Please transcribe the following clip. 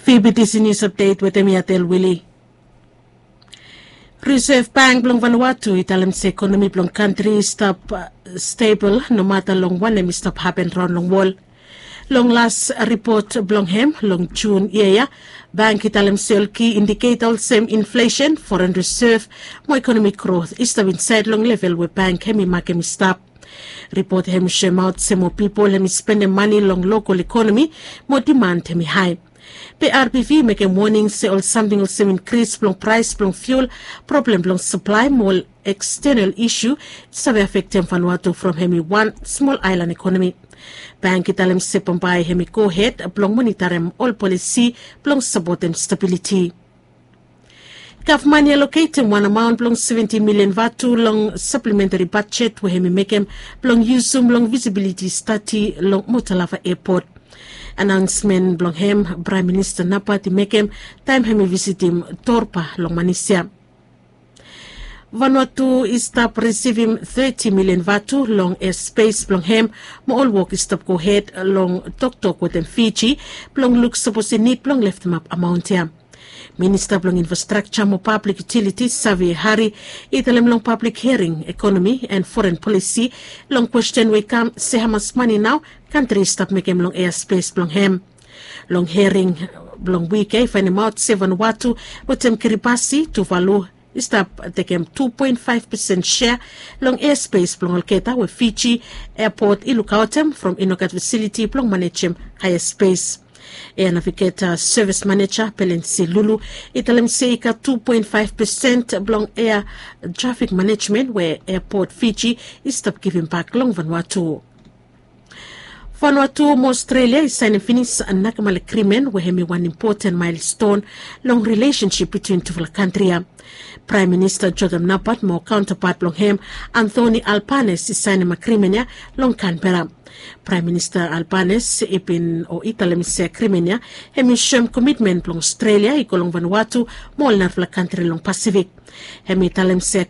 VBTC News Update with Emiatel Willie. Reserve Bank blong Vanuatu italam se economy blong country stop stable no matter long one emi stop happen round long wall. Long last report blong hem long June year bank italam se key indicator same inflation foreign reserve mo economic growth is the inside long level with bank hemi makemi stop. Report hemi shame out se more people hemi spending money long local economy more demand hemi high. PRPV make a warning say all something will seem increase long price long fuel problem long supply more external issue save affect Vanuatu from hemi one small island economy. Bank italem se pampai hemi go ahead long monitorem all policy long support and stability. Government allocating one amount long 70 million vatu long supplementary budget we hemi make him long use long visibility study long Motalava airport. Announcement blong hem Prime Minister Napati Mekem time hemi visit him Torpa long Manisia. Vanuatu is stop receiving 30 million vatu long airspace blong hem mo all work is stop go ahead long talk with them Fiji blong look supposed to need blong left map amount here. Minister blong infrastructure mo public utilities Xavier Hari italem long public hearing economy and foreign policy long question we come say how much money now country stop making long airspace blong hem long hearing blong week find him out 7 watu with them kiribasi to value stop taking 2.5% share long airspace blong alketa with Fiji airport ilukautem from Inokat facility blong managem higher space. Air Navigator Service Manager Pelensi Lulu italem seika 2.5% blong air traffic management where airport Fiji is stop giving back long Vanuatu. Vanuatu Australia is signing finish a nakamal agreement where hemi one important milestone long relationship between two countries. Prime Minister Jordan Napat mo counterpart long hem Anthony Albanese is signing agreement long Canberra. Prime Minister Albanese ipin o italem se agreement hemi sham commitment long Australia ikolong Vanuatu mo na country long Pacific. Hemi italem se